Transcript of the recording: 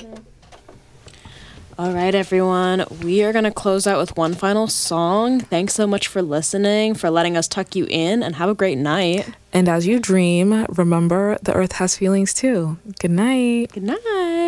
All right, everyone. We are going to close out with one final song. Thanks so much for listening, for letting us tuck you in, and have a great night. And as you dream, remember the earth has feelings too. Good night. Good night.